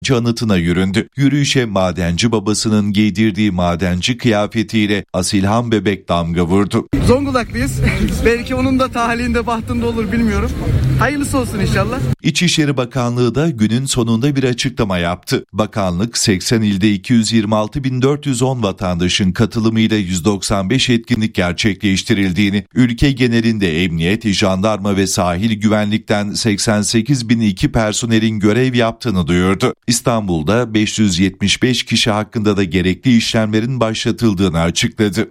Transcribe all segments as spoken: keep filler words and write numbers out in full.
anıtına yüründü. Yürüyüşe madenci babasının giydirdiği madenci kıyafetiyle Asilhan Bebek damga vurdu. Zonguldaklıyız. Belki onun da talihinde bahtında olur bilmiyorum. Hayırlısı olsun inşallah. İçişleri Bakanlığı da günün sonunda bir açıklama yaptı. Bakanlık seksen ilde iki yüz yirmi altı bin dört yüz on vatandaşın katılımıyla yüz doksan beş etkinlik gerçekleştirildiğini, ülke genelinde emniyet, jandarma ve sahil güvenlikten seksen sekiz bin iki personelin görev yaptığını duyurdu. İstanbul'da beş yüz yetmiş beş kişi hakkında da gerekli işlemlerin başlatıldığını açıkladı.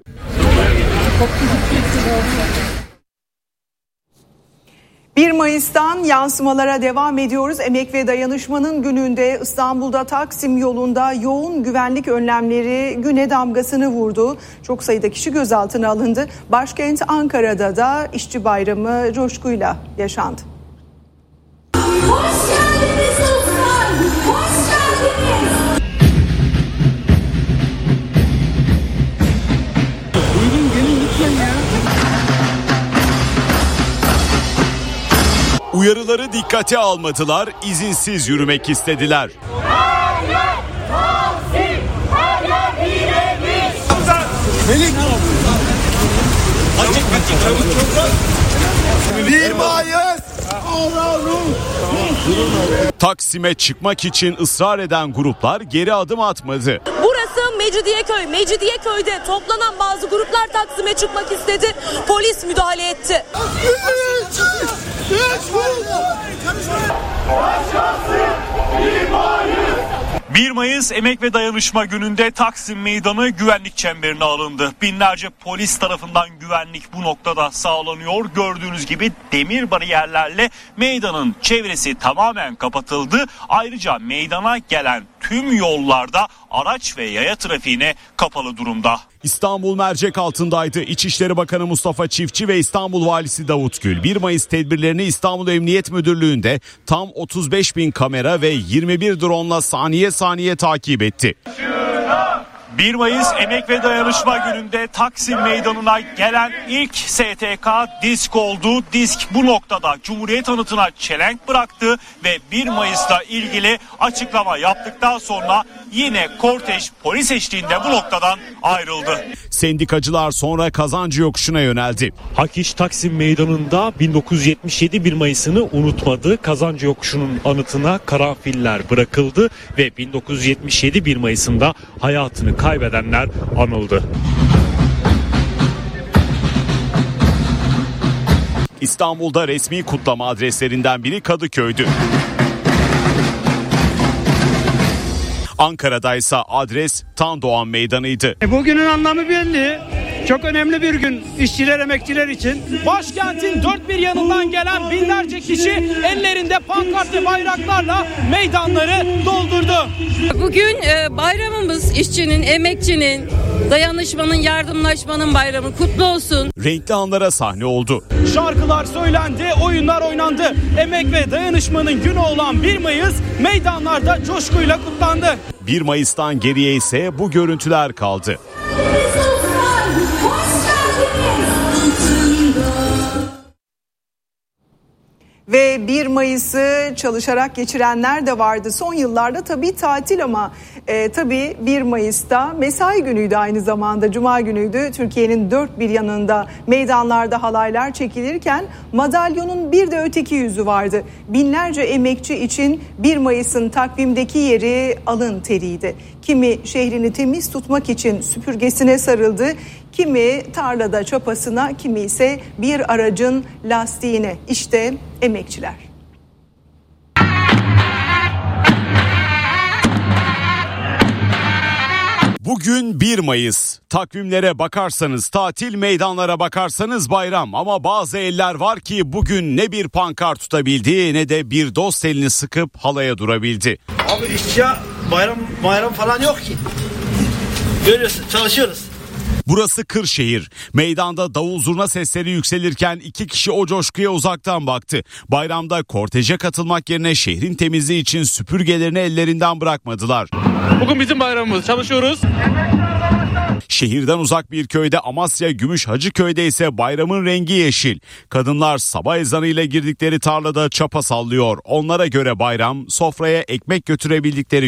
bir Mayıs'tan yansımalara devam ediyoruz. Emek ve Dayanışma'nın gününde İstanbul'da Taksim yolunda yoğun güvenlik önlemleri güne damgasını vurdu. Çok sayıda kişi gözaltına alındı. Başkent Ankara'da da İşçi Bayramı coşkuyla yaşandı. Hoş geldiniz dostlar, hoş geldiniz. Buyurun gelin lütfen ya. Uyarıları dikkate almadılar, izinsiz yürümek istediler. Bir Mayıs. Taksim'e çıkmak için ısrar eden gruplar geri adım atmadı. Burası Mecidiyeköy. Mecidiyeköy'de toplanan bazı gruplar Taksim'e çıkmak istedi. Polis müdahale etti. bir Mayıs Emek ve Dayanışma Günü'nde Taksim Meydanı güvenlik çemberine alındı. Binlerce polis tarafından güvenlik bu noktada sağlanıyor. Gördüğünüz gibi demir bariyerlerle meydanın çevresi tamamen kapatıldı. Ayrıca meydana gelen tüm yollarda araç ve yaya trafiğine kapalı durumda. İstanbul mercek altındaydı. İçişleri Bakanı Mustafa Çiftçi ve İstanbul Valisi Davut Gül bir Mayıs tedbirlerini İstanbul Emniyet Müdürlüğü'nde tam otuz beş bin kamera ve yirmi bir drone'la saniye saniye takip etti. bir Mayıs Emek ve Dayanışma Günü'nde Taksim Meydanı'na gelen ilk S T K DİSK oldu. DİSK bu noktada Cumhuriyet Anıtı'na çelenk bıraktı ve bir Mayıs'la ilgili açıklama yaptıktan sonra yine kortej polis eşliğinde bu noktadan ayrıldı. Sendikacılar sonra Kazancı Yokuşu'na yöneldi. Hakiş Taksim Meydanı'nda bin dokuz yüz yetmiş yedi bir Mayıs'ını unutmadı. Kazancı Yokuşu'nun anıtına karanfiller bırakıldı ve bin dokuz yüz yetmiş yedi bir Mayıs'ında hayatını kaybedenler anıldı. İstanbul'da resmi kutlama adreslerinden biri Kadıköy'dü. Ankara'daysa adres Tan Doğan Meydanı'ydı. E bugünün anlamı belli. Çok önemli bir gün işçiler, emekçiler için. Başkentin dört bir yanından gelen binlerce kişi ellerinde pankart ve bayraklarla meydanları doldurdu. Bugün bayramımız işçinin, emekçinin, dayanışmanın, yardımlaşmanın bayramı kutlu olsun. Renkli anlara sahne oldu. Şarkılar söylendi, oyunlar oynandı. Emek ve Dayanışmanın günü olan bir Mayıs meydanlarda coşkuyla kutlandı. bir Mayıs'tan geriye ise bu görüntüler kaldı. Ve bir Mayıs'ı çalışarak geçirenler de vardı. Son yıllarda tabii tatil ama e, tabii bir Mayıs'ta mesai günüydü aynı zamanda. Cuma günüydü. Türkiye'nin dört bir yanında meydanlarda halaylar çekilirken madalyonun bir de öteki yüzü vardı. Binlerce emekçi için bir Mayıs'ın takvimdeki yeri alın teriydi. Kimi şehrini temiz tutmak için süpürgesine sarıldı. Kimi tarlada çapasına, kimi ise bir aracın lastiğine. İşte emekçiler. Bugün bir Mayıs. Takvimlere bakarsanız tatil, meydanlara bakarsanız bayram. Ama bazı eller var ki bugün ne bir pankart tutabildi ne de bir dost elini sıkıp halaya durabildi. Abi işçi bayram bayram falan yok ki. Görüyorsun, çalışıyoruz. Burası Kırşehir. Meydanda davul zurna sesleri yükselirken iki kişi o coşkuya uzaktan baktı. Bayramda korteje katılmak yerine şehrin temizliği için süpürgelerini ellerinden bırakmadılar. Bugün bizim bayramımız, çalışıyoruz. Şehirden uzak bir köyde Amasya Gümüş Hacıköy'de ise bayramın rengi yeşil. Kadınlar sabah ezanıyla girdikleri tarlada çapa sallıyor. Onlara göre bayram sofraya ekmek götürebildikleri